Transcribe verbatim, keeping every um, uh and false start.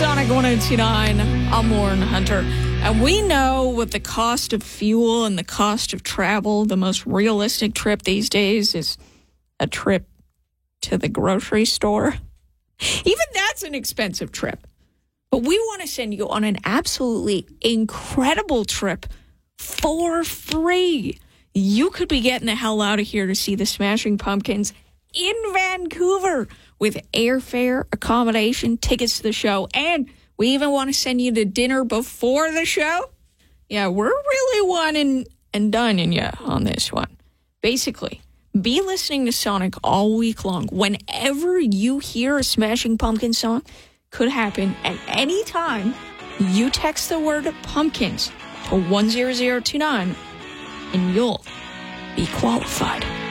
Sonic one oh two point nine. I'm Lauren Hunter. And we know with the cost of fuel and the cost of travel, the most realistic trip these days is a trip to the grocery store. Even that's an expensive trip. But we want to send you on an absolutely incredible trip for free. You could be getting the hell out of here to see the Smashing Pumpkins in Vancouver with airfare, accommodation, tickets to the show, and we even want to send you to dinner before the show. Yeah, we're really whining and dining you on this one. Basically, be listening to Sonic all week long. Whenever you hear a Smashing Pumpkins song, could happen at any time. You text the word pumpkins to one zero zero two nine and you'll be qualified.